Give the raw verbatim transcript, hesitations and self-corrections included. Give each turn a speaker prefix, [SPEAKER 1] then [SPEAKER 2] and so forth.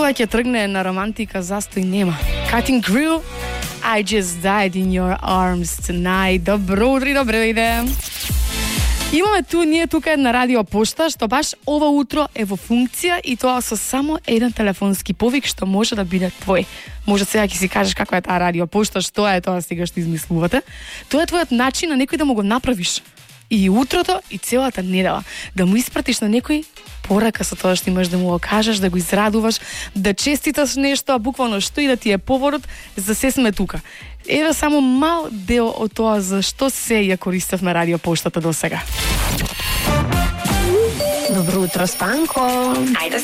[SPEAKER 1] Ова ќе тргне на романтика, застој нема. Cutting Crew, I just died in your arms tonight. Добро утро и добро дојде. Имаме ту, ние тука една радио пошта, што баш ова утро е во функција и тоа со само еден телефонски повик што може да биде твој. Може сега ќе си кажеш каква е таа радио пошта, што е тоа сега што измислувате. Тоа е твојот начин на некој да му го направиш. И утрото, и целата недела. Да му испратиш на некој порака со тоа што имаш да му го кажеш, да го израдуваш, да честиташ нешто, а буквално што и да ти е поворот, за се сме тука. Еве само мал дел од тоа за што се ја користевме радио поштата до сега.
[SPEAKER 2] Добро утро, Станко.
[SPEAKER 3] Ајде